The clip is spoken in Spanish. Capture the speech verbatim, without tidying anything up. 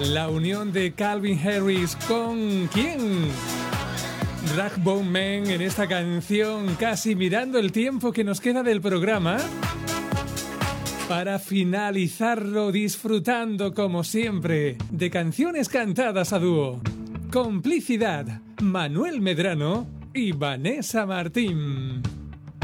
La unión de Calvin Harris con ¿quién? Ragbone Man en esta canción, casi mirando el tiempo que nos queda del programa, para finalizarlo disfrutando como siempre de canciones cantadas a dúo. Complicidad, Manuel Medrano y Vanessa Martín.